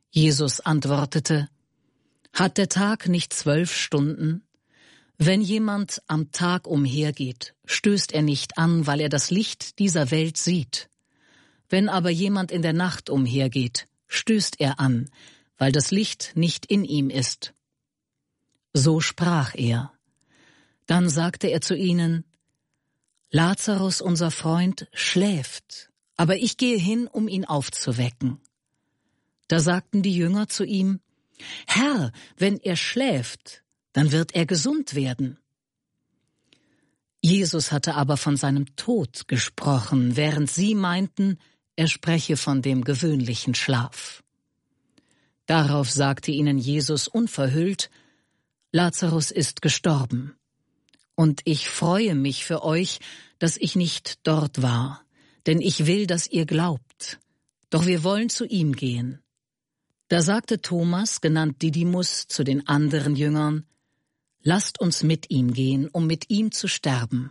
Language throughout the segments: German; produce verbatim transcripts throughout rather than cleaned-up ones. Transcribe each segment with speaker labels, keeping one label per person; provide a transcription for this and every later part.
Speaker 1: Jesus antwortete: Hat der Tag nicht zwölf Stunden? Wenn jemand am Tag umhergeht, stößt er nicht an, weil er das Licht dieser Welt sieht. Wenn aber jemand in der Nacht umhergeht, stößt er an, weil das Licht nicht in ihm ist. So sprach er. Dann sagte er zu ihnen: Lazarus, unser Freund, schläft, aber ich gehe hin, um ihn aufzuwecken. Da sagten die Jünger zu ihm: Herr, wenn er schläft, dann wird er gesund werden. Jesus hatte aber von seinem Tod gesprochen, während sie meinten, er spreche von dem gewöhnlichen Schlaf. Darauf sagte ihnen Jesus unverhüllt: Lazarus ist gestorben. Und ich freue mich für euch, dass ich nicht dort war, denn ich will, dass ihr glaubt. Doch wir wollen zu ihm gehen. Da sagte Thomas, genannt Didymus, zu den anderen Jüngern: Lasst uns mit ihm gehen, um mit ihm zu sterben.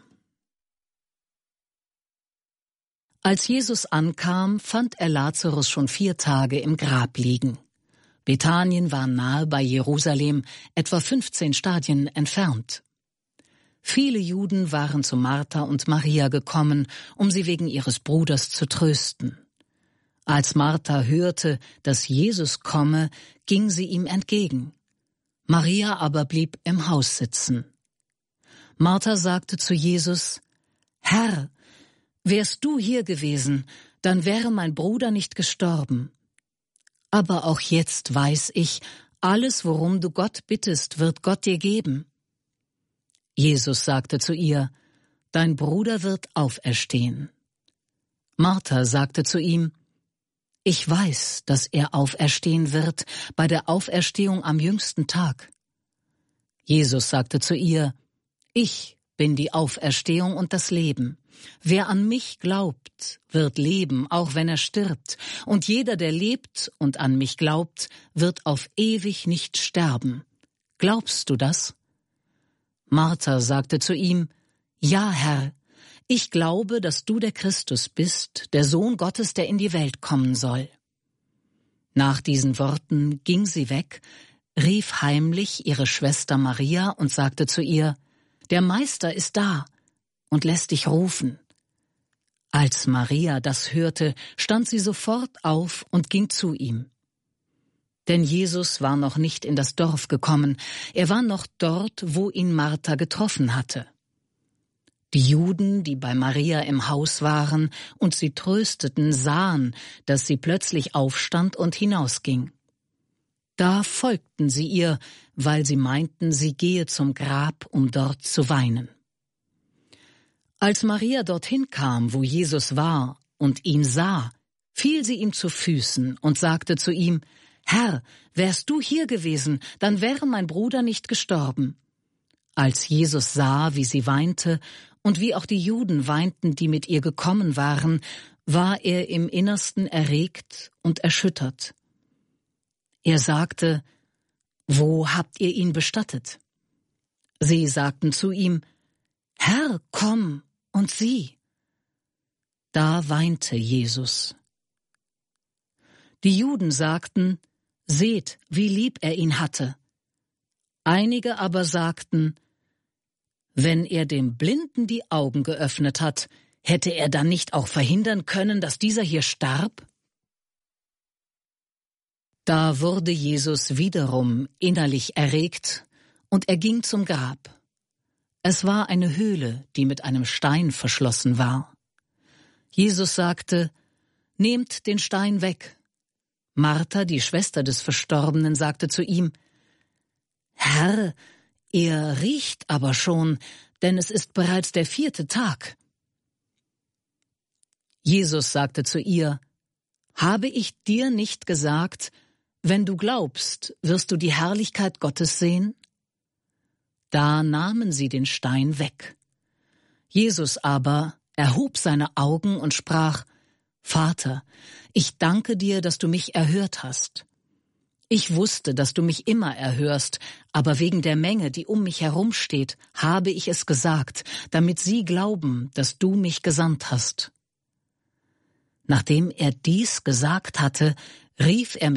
Speaker 1: Als Jesus ankam, fand er Lazarus schon vier Tage im Grab liegen. Bethanien war nahe bei Jerusalem, etwa fünfzehn Stadien entfernt. Viele Juden waren zu Martha und Maria gekommen, um sie wegen ihres Bruders zu trösten. Als Martha hörte, dass Jesus komme, ging sie ihm entgegen. Maria aber blieb im Haus sitzen. Martha sagte zu Jesus: Herr, wärst du hier gewesen, dann wäre mein Bruder nicht gestorben. Aber auch jetzt weiß ich, alles, worum du Gott bittest, wird Gott dir geben. Jesus sagte zu ihr: Dein Bruder wird auferstehen. Martha sagte zu ihm: Ich weiß, dass er auferstehen wird bei der Auferstehung am jüngsten Tag. Jesus sagte zu ihr: Ich bin die Auferstehung und das Leben. Wer an mich glaubt, wird leben, auch wenn er stirbt. Und jeder, der lebt und an mich glaubt, wird auf ewig nicht sterben. Glaubst du das? Martha sagte zu ihm: Ja, Herr, ich glaube, dass du der Christus bist, der Sohn Gottes, der in die Welt kommen soll. Nach diesen Worten ging sie weg, rief heimlich ihre Schwester Maria und sagte zu ihr: Der Meister ist da und lässt dich rufen. Als Maria das hörte, stand sie sofort auf und ging zu ihm. Denn Jesus war noch nicht in das Dorf gekommen, er war noch dort, wo ihn Martha getroffen hatte. Die Juden, die bei Maria im Haus waren und sie trösteten, sahen, dass sie plötzlich aufstand und hinausging. Da folgten sie ihr, weil sie meinten, sie gehe zum Grab, um dort zu weinen. Als Maria dorthin kam, wo Jesus war, und ihn sah, fiel sie ihm zu Füßen und sagte zu ihm: Herr, wärst du hier gewesen, dann wäre mein Bruder nicht gestorben. Als Jesus sah, wie sie weinte und wie auch die Juden weinten, die mit ihr gekommen waren, war er im Innersten erregt und erschüttert. Er sagte: Wo habt ihr ihn bestattet? Sie sagten zu ihm: Herr, komm und sieh. Da weinte Jesus. Die Juden sagten: Seht, wie lieb er ihn hatte. Einige aber sagten: Wenn er dem Blinden die Augen geöffnet hat, hätte er dann nicht auch verhindern können, dass dieser hier starb? Da wurde Jesus wiederum innerlich erregt, und er ging zum Grab. Es war eine Höhle, die mit einem Stein verschlossen war. Jesus sagte: Nehmt den Stein weg. Martha, die Schwester des Verstorbenen, sagte zu ihm: Herr, er riecht aber schon, denn es ist bereits der vierte Tag. Jesus sagte zu ihr: Habe ich dir nicht gesagt, wenn du glaubst, wirst du die Herrlichkeit Gottes sehen? Da nahmen sie den Stein weg. Jesus aber erhob seine Augen und sprach: Vater, ich danke dir, dass du mich erhört hast. Ich wusste, dass du mich immer erhörst, aber wegen der Menge, die um mich herumsteht, habe ich es gesagt, damit sie glauben, dass du mich gesandt hast. Nachdem er dies gesagt hatte, rief er